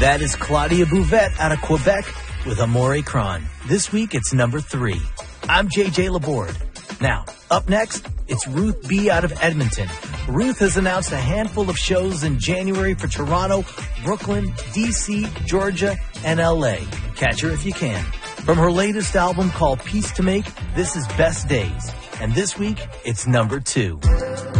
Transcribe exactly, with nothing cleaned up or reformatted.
That is Claudia Bouvette out of Quebec with Amore Cron. This week, it's number three. I'm J J Laborde. Now, up next, it's Ruth B. out of Edmonton. Ruth has announced a handful of shows in January for Toronto, Brooklyn, D C, Georgia, and L A. Catch her if you can. From her latest album called Peace to Make, this is Best Days. And this week, it's number two.